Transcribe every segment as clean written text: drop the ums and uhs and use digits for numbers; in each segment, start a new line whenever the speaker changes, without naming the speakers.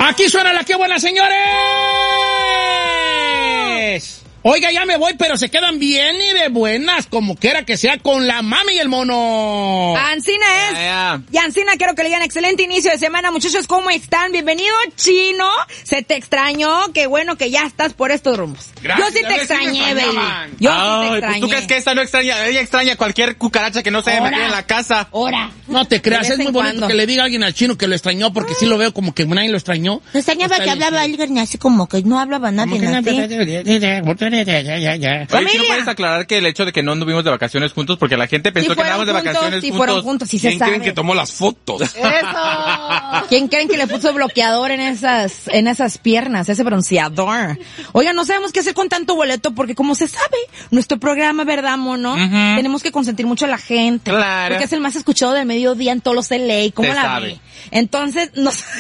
Aquí suena la que buena, señores. Oiga, ya me voy, pero se quedan bien y de buenas, como quiera que sea, con la mami y el mono.
Ancina es. Y Ancina, quiero que le digan excelente inicio de semana, muchachos, ¿cómo están? Bienvenido, Chino. Se te extrañó, qué bueno que ya estás por estos rumbos.
Gracias,
yo sí te extrañé, baby.
Yo sí te extrañé. Pues, ¿tú crees que esta no extraña? Ella extraña cualquier cucaracha que no se haya metido en la casa.
Ahora.
No te creas, es muy bonito que le diga a alguien al Chino que lo extrañó, porque sí lo veo como que nadie lo extrañó.
Me extrañaba que hablaba alguien así como que no hablaba nadie.
Oye, ¿no puedes aclarar que el hecho de que no anduvimos de vacaciones juntos, porque la gente pensó que andábamos de vacaciones juntos?
Sí, fueron juntos, sí se sabe.
¿Quién creen que tomó las fotos?
¡Eso! ¿Quién creen que le puso bloqueador en esas piernas, ese bronceador? Oigan, no sabemos qué hacer con tanto boleto, porque como se sabe, nuestro programa, ¿verdad, mono? Tenemos que consentir mucho a la gente.
Claro.
Porque es el más escuchado del mediodía en todos los LA. ¿Cómo la ve? Entonces, no sé.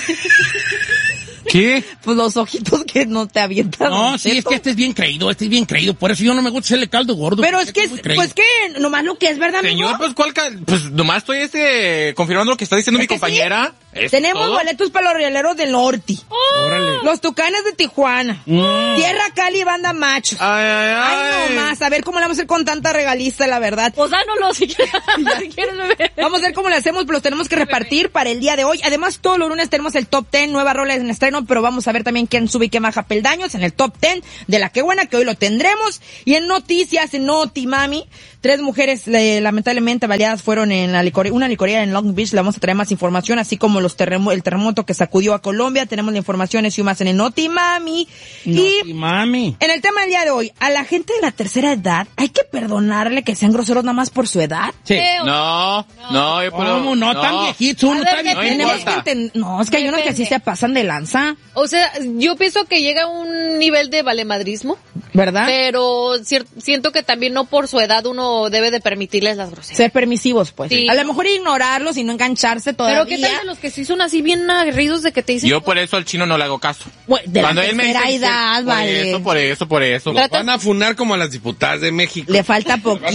¿Qué?
Pues los ojitos que no te avientan.
No, sí, es que este es bien creído. Por eso yo no me gusta hacerle caldo gordo.
Pero es que, pues que, nomás lo que es, ¿verdad, amigo?
Señor, pues nomás estoy confirmando lo que está diciendo mi compañera.
Tenemos boletos para los rieleros del norte.
Órale.
Los Tucanes de Tijuana. Tierra Cali, banda machos. Ay, nomás, a ver cómo le vamos a hacer con tanta regalista, la verdad.
Pues dánoslo si quieren beber.
Vamos a ver cómo le hacemos, pero los tenemos que repartir para el día de hoy. Además, todos los lunes tenemos el Top 10, nueva rola en estreno, pero vamos a ver también quién sube y quién baja peldaños en el Top 10 de La Que Buena, que hoy lo tendremos. Y en noticias, en Noti Mami, 3 mujeres lamentablemente baleadas fueron en una licorería en Long Beach. Le vamos a traer más información, así como el terremoto que sacudió a Colombia. Tenemos la información y más en el Noti Mami.
Noti Mami.
En el tema del día de hoy, a la gente de la tercera edad, ¿hay que perdonarle que sean groseros nada más por su edad?
Sí.
No, yo puedo.
¿Cómo no? Tan viejitos, uno está
viejito. No, es que hay unos que sí se pasan de lanza.
O sea, yo pienso que llega a un nivel de valemadrismo,
¿verdad?
Pero siento que también no por su edad uno debe de permitirles las groserías.
Ser permisivos, pues.
Sí.
A lo mejor ignorarlos y no engancharse todavía.
Pero ¿qué tal de los que sí son así bien aguerridos de que te dicen?
Yo por eso al Chino no le hago caso.
De cuando él me dice
edad, vale. Por eso.
Los van a funar como a las diputadas de México.
Le falta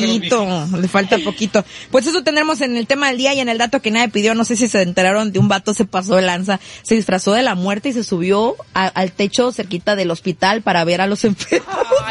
poquito. Pues eso tendremos en el tema del día y en el dato que nadie pidió. No sé si se enteraron de un vato se pasó de lanza, se disfrazó de la muerte y se subió al techo cerquita del hospital para ver a los enfermos.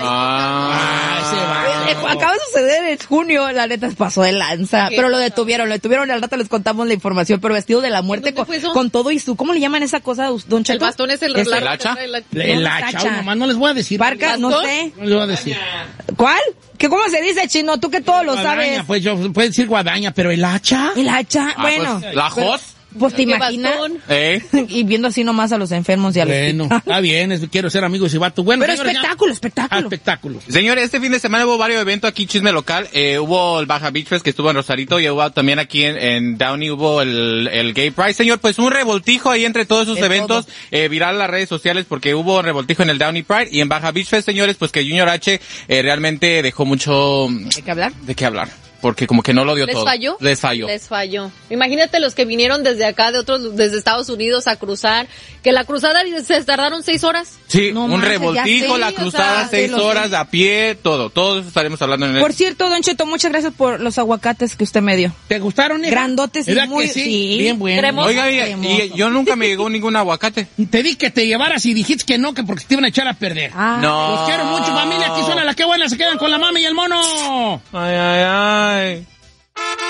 Acaba de suceder en junio, la neta se pasó de lanza, pero lo detuvieron y al rato les contamos la información, pero vestido de la muerte con todo y su, ¿cómo le llaman esa cosa, don Cheto?
El bastón es el
hacha.
El hacha, nomás no les voy a decir.
Barca, no sé.
No les voy a decir.
¿Cuál? ¿Cómo se dice, Chino? Tú que todo lo
guadaña,
sabes.
Pues yo puedo decir guadaña, pero el hacha.
El hacha, bueno.
Pues, la jos.
Pues te imaginas. Y viendo así nomás a los enfermos y a los.
Bueno, está bien, quiero ser amigo de ese vato. Bueno,
pero señores, espectáculo.
Señores, este fin de semana hubo varios eventos aquí, chisme local. Hubo el Baja Beach Fest que estuvo en Rosarito y hubo también aquí en Downey hubo el Gay Pride. Señor, pues un revoltijo ahí entre todos esos eventos, viral en las redes sociales porque hubo revoltijo en el Downey Pride y en Baja Beach Fest, señores, pues que Junior H realmente dejó mucho... ¿De qué hablar? Porque como que no lo dio todo. Les falló.
Imagínate los que vinieron desde acá, desde Estados Unidos a cruzar, que la cruzada se tardaron 6 horas.
Sí, revoltijo, la cruzada, 6 horas, a pie, todo eso estaremos hablando en el...
Por cierto, don Cheto, muchas gracias por los aguacates que usted me dio.
¿Te gustaron?
Grandotes y muy...
Sí, bien bueno.
Oiga, y yo nunca me llegó níngun aguacate.
Te di que te llevaras y dijiste que no, que porque te iban a echar a perder.
No.
Los quiero mucho, familia, aquí suena La Que Buena, se quedan con la mami y el mono.
Ay.